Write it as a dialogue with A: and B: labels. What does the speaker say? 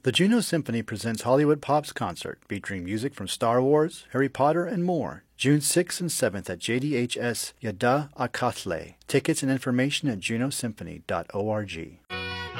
A: The Juno Symphony presents Hollywood Pop's concert, featuring music from Star Wars, Harry Potter, and more, June 6th and 7th at JDHS Yada Akatle. Tickets and information at junosymphony.org.